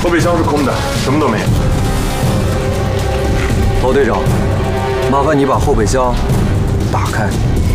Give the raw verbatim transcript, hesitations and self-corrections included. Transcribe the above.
后备箱是空的，什么都没有。 包队长，麻烦你把后备箱打开。